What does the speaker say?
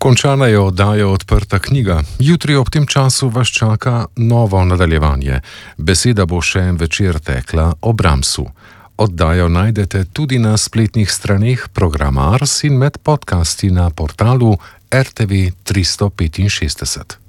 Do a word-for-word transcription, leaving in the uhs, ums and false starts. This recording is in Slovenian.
Končana je oddaja Odprta knjiga. Jutri ob tem času vas čaka novo nadaljevanje. Beseda bo še en večer tekla o Brahmsu. Oddajo najdete tudi na spletnih straneh programa Ars in med podcasti na portalu R T V tristo petinšestdeset.